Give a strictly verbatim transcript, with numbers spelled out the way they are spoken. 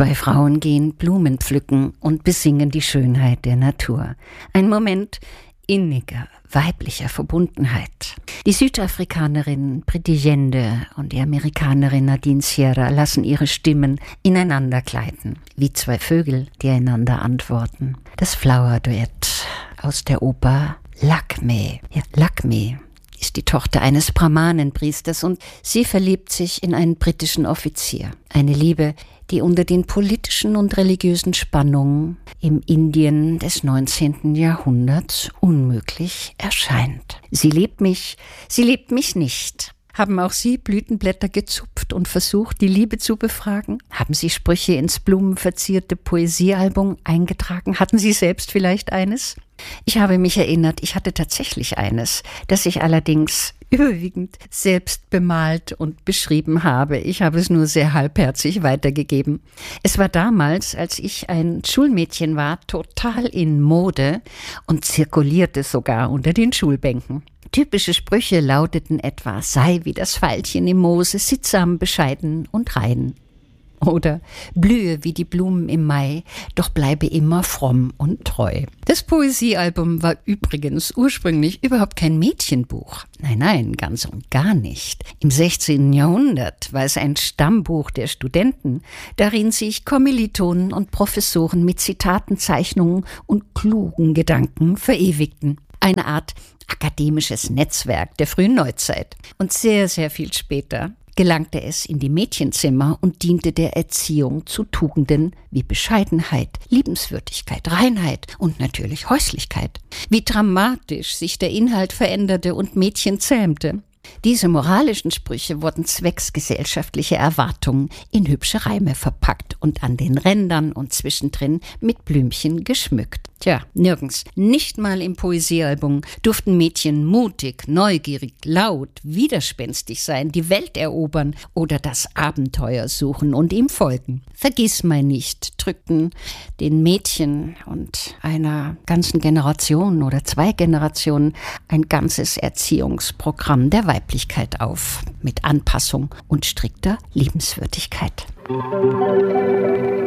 Zwei Frauen gehen Blumen pflücken und besingen die Schönheit der Natur. Ein Moment inniger, weiblicher Verbundenheit. Die Südafrikanerin Priti Jende und die Amerikanerin Nadine Sierra lassen ihre Stimmen ineinander gleiten, wie zwei Vögel, die einander antworten. Das Flower-Duett aus der Oper Lakme. Ja, Lakme ist die Tochter eines Brahmanenpriesters und sie verliebt sich in einen britischen Offizier. Eine Liebe, die unter den politischen und religiösen Spannungen im Indien des neunzehnten Jahrhunderts unmöglich erscheint. Sie liebt mich, sie liebt mich nicht. Haben auch Sie Blütenblätter gezupft und versucht, die Liebe zu befragen? Haben Sie Sprüche ins blumenverzierte Poesiealbum eingetragen? Hatten Sie selbst vielleicht eines? Ich habe mich erinnert, ich hatte tatsächlich eines, das ich allerdings überwiegend selbst bemalt und beschrieben habe. Ich habe es nur sehr halbherzig weitergegeben. Es war damals, als ich ein Schulmädchen war, total in Mode und zirkulierte sogar unter den Schulbänken. Typische Sprüche lauteten etwa: sei wie das Veilchen im Moose, sittsam, bescheiden und rein. Oder blühe wie die Blumen im Mai, doch bleibe immer fromm und treu. Das Poesiealbum war übrigens ursprünglich überhaupt kein Mädchenbuch. Nein, nein, ganz und gar nicht. Im sechzehnten Jahrhundert war es ein Stammbuch der Studenten, darin sich Kommilitonen und Professoren mit Zitaten, Zeichnungen und klugen Gedanken verewigten. Eine Art akademisches Netzwerk der frühen Neuzeit. Und sehr, sehr viel später gelangte es in die Mädchenzimmer und diente der Erziehung zu Tugenden wie Bescheidenheit, Liebenswürdigkeit, Reinheit und natürlich Häuslichkeit. Wie dramatisch sich der Inhalt veränderte und Mädchen zähmte. Diese moralischen Sprüche wurden zwecks gesellschaftlicher Erwartungen in hübsche Reime verpackt und an den Rändern und zwischendrin mit Blümchen geschmückt. Tja, nirgends, nicht mal im Poesiealbum, durften Mädchen mutig, neugierig, laut, widerspenstig sein, die Welt erobern oder das Abenteuer suchen und ihm folgen. Vergissmeinnicht drückten den Mädchen und einer ganzen Generation oder zwei Generationen ein ganzes Erziehungsprogramm der Weiblichkeit auf, mit Anpassung und strikter Liebenswürdigkeit.